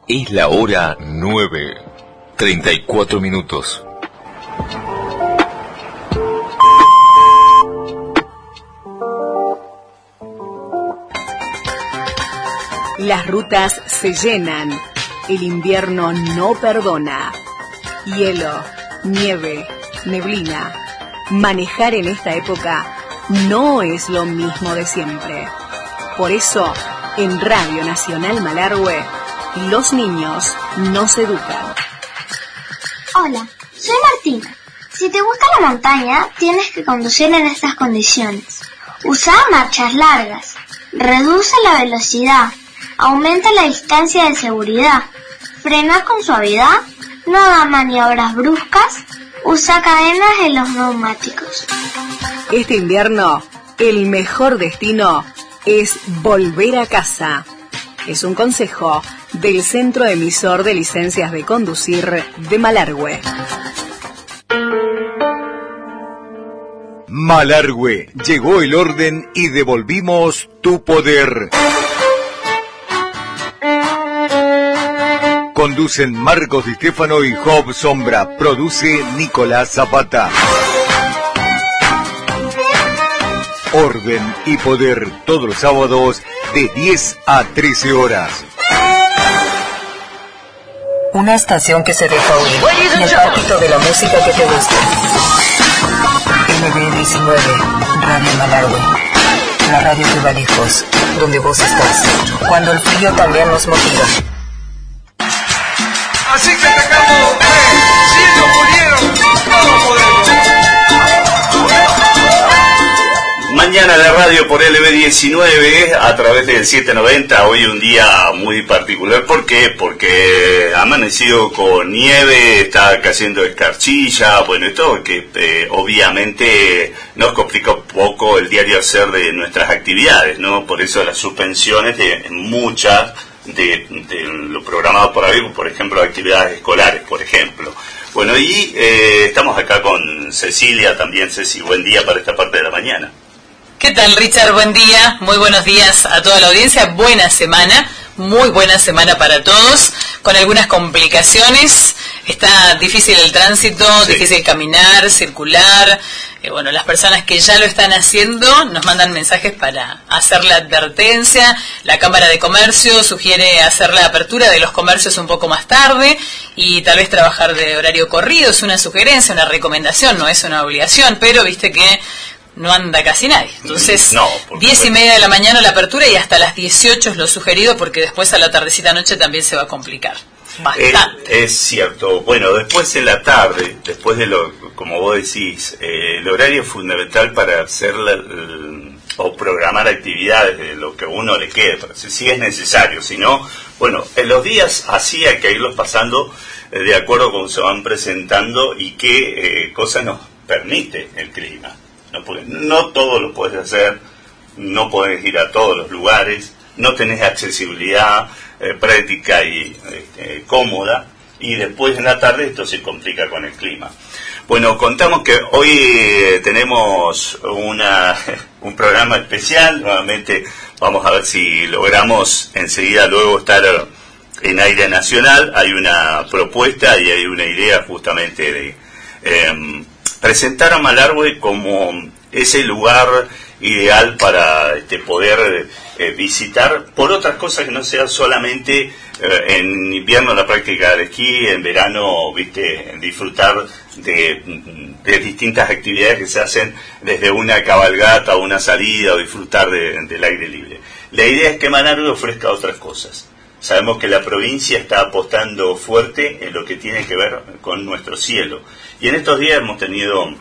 Es la hora 9:34. Las rutas se llenan. El invierno no perdona. Hielo, nieve, neblina. Manejar en esta época no es lo mismo de siempre. Por eso, en Radio Nacional Malargüe, los niños nos educan. Hola, soy Martina. Si te gusta la montaña, tienes que conducir en estas condiciones. Usa marchas largas. Reduce la velocidad. Aumenta la distancia de seguridad. Frena con suavidad. No da maniobras bruscas. Usa cadenas en los neumáticos. Este invierno, el mejor destino es volver a casa. Es un consejo del Centro Emisor de Licencias de Conducir de Malargüe. Malargüe, llegó el orden y devolvimos tu poder. Conducen Marcos Di Stefano y Job Sombra. Produce Nicolás Zapata. Orden y poder todos los sábados de 10 a 13 horas. Una estación que se deja oír en el patito de la música que te gusta. MB19, Radio Malargüe. La radio que va lejos, donde vos estás. Cuando el frío también nos motiva. Así que atacamos, si ellos pudieron, todos podemos. Mañana la radio por LB19 a través del 790. Hoy un día muy particular. ¿Por qué? Porque ha amanecido con nieve, está cayendo escarchilla. Bueno, esto que obviamente nos complica un poco el diario hacer de nuestras actividades, ¿no? Por eso las suspensiones de muchas de lo programado por ahí, por ejemplo, actividades escolares, por ejemplo. Bueno, y estamos acá con Cecilia también. Ceci, buen día para esta parte de la mañana. ¿Qué tal, Richard? Buen día, muy buenos días a toda la audiencia, buena semana, muy buena semana para todos, con algunas complicaciones, está difícil el tránsito, sí. Difícil caminar, circular, bueno, las personas que ya lo están haciendo nos mandan mensajes para hacer la advertencia. La Cámara de Comercio sugiere hacer la apertura de los comercios un poco más tarde y tal vez trabajar de horario corrido. Es una sugerencia, una recomendación, no es una obligación, pero viste que no anda casi nadie. Entonces, 10:30 de la mañana la apertura y hasta las 18 es lo sugerido, porque después a la tardecita noche también se va a complicar bastante. Es cierto. Bueno, después en la tarde, después de lo, como vos decís, el horario es fundamental para hacer o programar actividades de lo que a uno le quede, si es necesario. Si no, bueno, en los días así hay que irlos pasando de acuerdo a cómo se van presentando y qué cosas nos permite el clima. No todo lo puedes hacer, no podés ir a todos los lugares, no tenés accesibilidad práctica y cómoda, y después en la tarde esto se complica con el clima. Bueno, contamos que hoy tenemos un programa especial. Nuevamente vamos a ver si logramos enseguida luego estar en aire nacional. Hay una propuesta y hay una idea justamente de presentar a Malargüe como ese lugar ideal para poder visitar por otras cosas que no sea solamente en invierno la práctica del esquí, en verano disfrutar de distintas actividades que se hacen desde una cabalgata o una salida, o disfrutar del aire libre. La idea es que Malargüe ofrezca otras cosas. Sabemos que la provincia está apostando fuerte en lo que tiene que ver con nuestro cielo. Y en estos días hemos tenido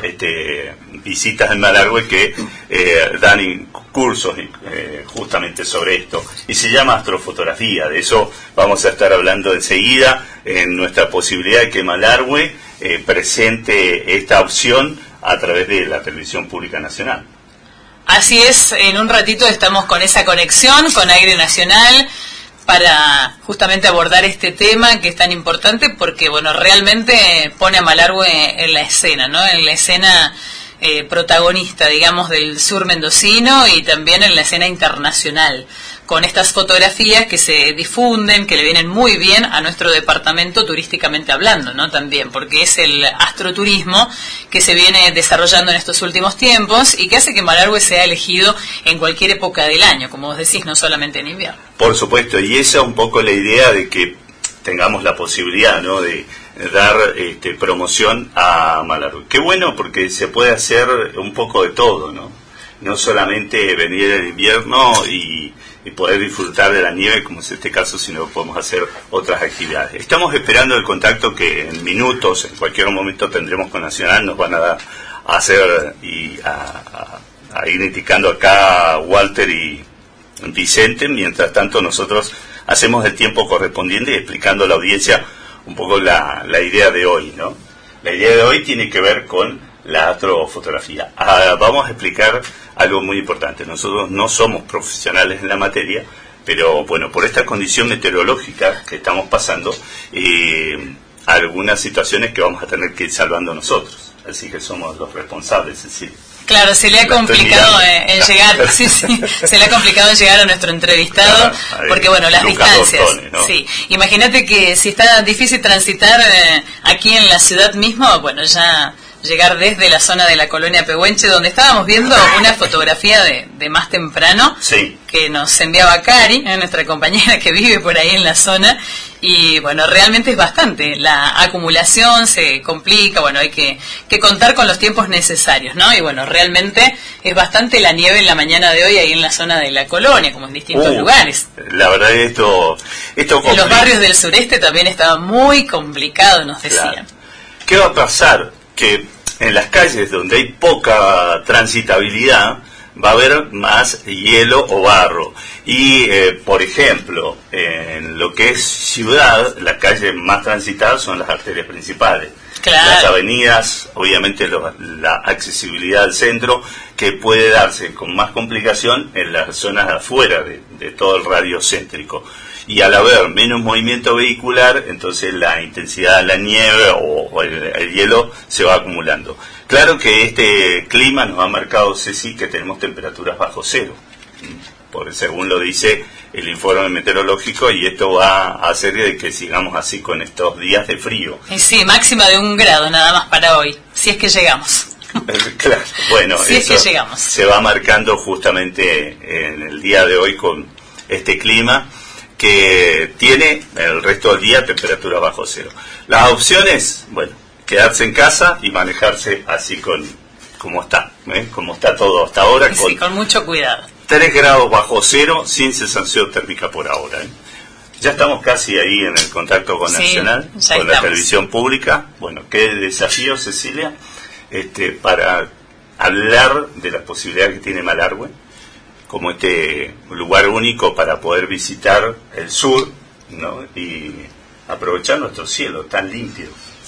visitas en Malargüe que dan cursos justamente sobre esto. Y se llama astrofotografía. De eso vamos a estar hablando enseguida en nuestra posibilidad de que Malargüe presente esta opción a través de la Televisión Pública Nacional. Así es, en un ratito estamos con esa conexión con Aire Nacional para justamente abordar este tema que es tan importante, porque bueno, realmente pone a Malargüe en la escena, ¿no? En la escena protagonista, digamos, del sur mendocino y también en la escena internacional, con estas fotografías que se difunden, que le vienen muy bien a nuestro departamento turísticamente hablando, ¿no? También, porque es el astroturismo que se viene desarrollando en estos últimos tiempos y que hace que Malargüe sea elegido en cualquier época del año, como vos decís, no solamente en invierno. Por supuesto, y esa es un poco la idea de que tengamos la posibilidad, ¿no?, de dar promoción a Malargüe. Qué bueno, porque se puede hacer un poco de todo, ¿no? No solamente venir en invierno y poder disfrutar de la nieve, como es este caso, sino que podemos hacer otras actividades. Estamos esperando el contacto que en minutos, en cualquier momento tendremos con Nacional, nos van a hacer y a ir indicando acá Walter y Vicente. Mientras tanto, nosotros hacemos el tiempo correspondiente y explicando a la audiencia un poco la idea de hoy, ¿no? La idea de hoy tiene que ver con la astrofotografía. Vamos a explicar algo muy importante. Nosotros no somos profesionales en la materia, pero bueno, por esta condición meteorológica que estamos pasando, algunas situaciones que vamos a tener que ir salvando nosotros. Así que somos los responsables, Cecilia. Claro, se le ha complicado en llegar, se le ha complicado en llegar a nuestro entrevistado, porque bueno, las Lucas distancias. Dortone, ¿no? Sí, imagínate que si está difícil transitar aquí en la ciudad misma, bueno, ya llegar desde la zona de la colonia Pehuenche, donde estábamos viendo una fotografía de más temprano, sí, que nos enviaba Cari, nuestra compañera que vive por ahí en la zona, y bueno, realmente es bastante, la acumulación se complica, bueno, hay que contar con los tiempos necesarios, ¿no? Y bueno, realmente es bastante la nieve en la mañana de hoy ahí en la zona de la colonia, como en distintos lugares. La verdad es esto en los barrios del sureste también estaba muy complicado, nos decían. Claro. ¿Qué va a pasar? Que en las calles donde hay poca transitabilidad va a haber más hielo o barro. Y, por ejemplo, en lo que es ciudad, las calles más transitadas son las arterias principales. Claro. Las avenidas, obviamente la accesibilidad al centro, que puede darse con más complicación en las zonas afuera de todo el radio céntrico. Y al haber menos movimiento vehicular, entonces la intensidad de la nieve o el hielo se va acumulando. Claro que este clima nos ha marcado, Ceci, que tenemos temperaturas bajo cero, según lo dice el informe meteorológico, y esto va a hacer de que sigamos así con estos días de frío. Y sí, máxima de 1 grado nada más para hoy, si es que llegamos. Claro, bueno, si eso es que llegamos. Se va marcando justamente en el día de hoy con este clima, que tiene el resto del día temperaturas bajo cero. Las opciones, bueno, quedarse en casa y manejarse así como está todo hasta ahora. Sí, con mucho cuidado. 3 grados bajo cero, sin sensación térmica por ahora. Ya estamos casi ahí en el contacto con Nacional, con la televisión pública. Bueno, qué desafío, Cecilia, para hablar de las posibilidades que tiene Malargüe como este lugar único para poder visitar el sur, ¿no?, y aprovechar nuestro cielo tan limpio.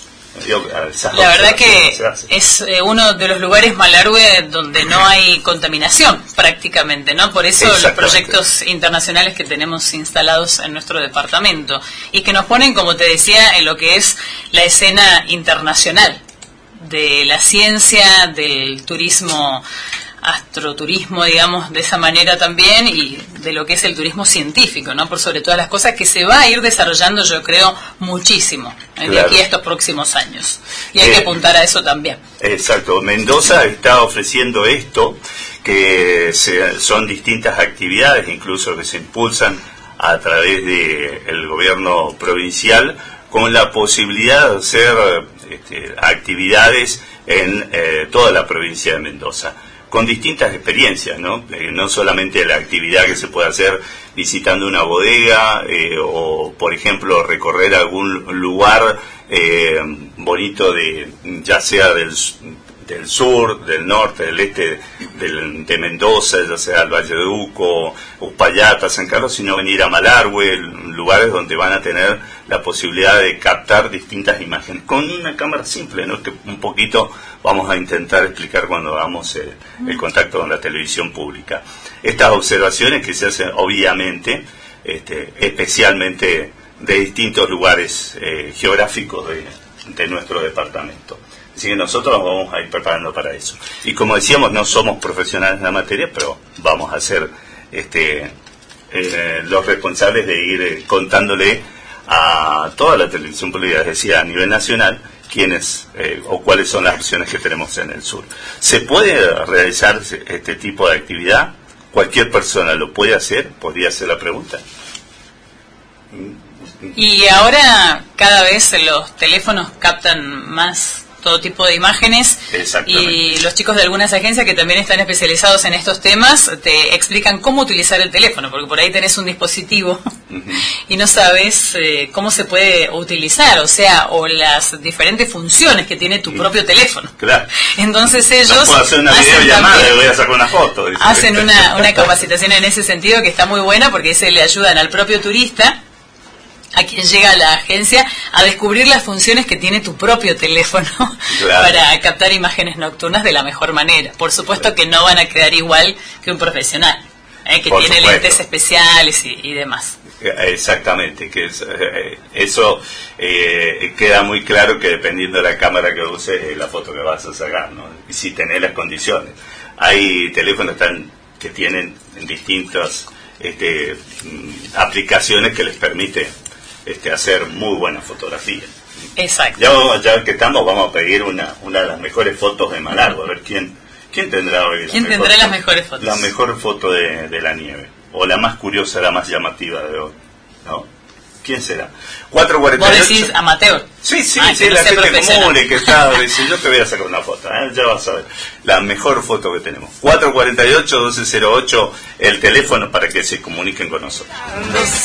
La verdad que es uno de los lugares, Malargüe, donde no hay contaminación prácticamente, ¿no? Por eso los proyectos internacionales que tenemos instalados en nuestro departamento y que nos ponen, como te decía, en lo que es la escena internacional de la ciencia, del turismo, astroturismo, digamos, de esa manera también, y de lo que es el turismo científico, ¿no? Por sobre todas las cosas, que se va a ir desarrollando, yo creo, muchísimo de aquí a estos próximos años. Y hay que apuntar a eso también. Exacto. Mendoza está ofreciendo esto, que son distintas actividades, incluso que se impulsan a través del gobierno provincial, con la posibilidad de hacer actividades en toda la provincia de Mendoza, con distintas experiencias, ¿no? No solamente la actividad que se puede hacer visitando una bodega o, por ejemplo, recorrer algún lugar bonito ya sea del sur, del norte, del este de Mendoza, ya sea el Valle de Uco, Uspallata, San Carlos, sino venir a Malargüe, lugares donde van a tener la posibilidad de captar distintas imágenes con una cámara simple, ¿no?, que un poquito vamos a intentar explicar cuando hagamos el contacto con la televisión pública. Estas observaciones que se hacen, obviamente, especialmente de distintos lugares geográficos de nuestro departamento. Así que nosotros nos vamos a ir preparando para eso. Y como decíamos, no somos profesionales en la materia, pero vamos a hacer los responsables de ir contándole a toda la televisión pública, es decir, a nivel nacional, quiénes o cuáles son las opciones que tenemos en el sur. ¿Se puede realizar este tipo de actividad? ¿Cualquier persona lo puede hacer? Podría ser la pregunta. Y ahora cada vez los teléfonos captan más todo tipo de imágenes, y los chicos de algunas agencias que también están especializados en estos temas te explican cómo utilizar el teléfono, porque por ahí tenés un dispositivo y no sabes cómo se puede utilizar, o las diferentes funciones que tiene tu propio teléfono. Claro. Entonces ellos no puedo hacer una videollamada y voy a sacar una foto. Hacen una capacitación en ese sentido que está muy buena, porque se le ayudan al propio turista, a quien llega a la agencia, a descubrir las funciones que tiene tu propio teléfono, claro, para captar imágenes nocturnas de la mejor manera. Por supuesto que no van a quedar igual que un profesional, que por tiene supuesto lentes especiales y demás. Exactamente, que eso queda muy claro, que dependiendo de la cámara que uses, la foto que vas a sacar, ¿no? Y si tenés las condiciones. Hay teléfonos que tienen distintas aplicaciones que les permiten hacer muy buenas fotografías. Exacto. Ya que estamos, vamos a pedir una de las mejores fotos de Malargüe, a ver quién tendrá hoy las mejores fotos. La mejor foto de la nieve, o la más curiosa, la más llamativa de hoy, ¿no? ¿Quién será? 4:48. ¿Vos decís amateur? Sí, la gente común que está, dice, yo te voy a sacar una foto, ya vas a ver. La mejor foto que tenemos. 4:48-1208, el teléfono para que se comuniquen con nosotros.